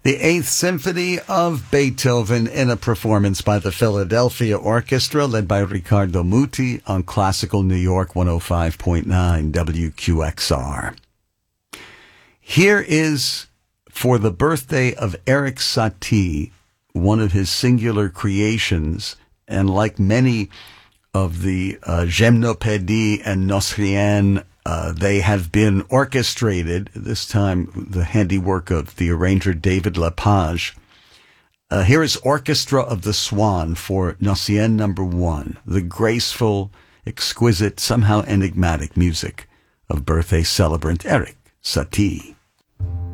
The Eighth Symphony of Beethoven in a performance by the Philadelphia Orchestra led by Riccardo Muti on Classical New York 105.9 WQXR. Here is, for the birthday of Erik Satie, one of his singular creations, and like many of the Gymnopédie and Nos Rien, they have been orchestrated, this time the handiwork of the arranger David Lepage. Here is Orchestra of the Swan for Nos Rien No. 1, the graceful, exquisite, somehow enigmatic music of birthday celebrant Erik Satie.